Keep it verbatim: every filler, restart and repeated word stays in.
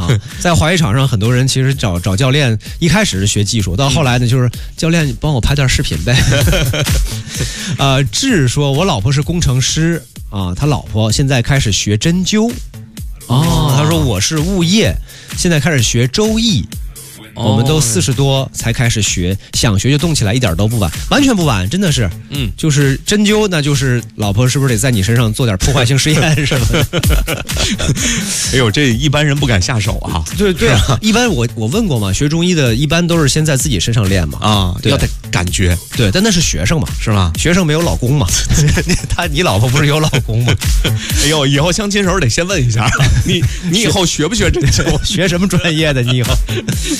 在滑雪场上，很多人其实找找教练，一开始是学技术，到后来呢，就是教练帮我拍段视频呗。呃，志说，我老婆是工程师啊，他老婆现在开始学针灸。哦，他说我是物业，现在开始学周易。我们都四十多才开始学，想学就动起来，一点都不晚，完全不晚，真的是。嗯，就是针灸，那就是老婆是不是得在你身上做点破坏性实验什么的？ 哎呦，这一般人不敢下手啊。 对对啊，一般我我问过嘛，学中医的一般都是先在自己身上练嘛。 啊，要得感觉。 对，但那是学生嘛， 是吧？ 学生没有老公嘛。他你老婆不是有老公吗？ 哎呦，以后相亲时候得先问一下，你你以后学不学针灸？ 学什么专业的？你以后？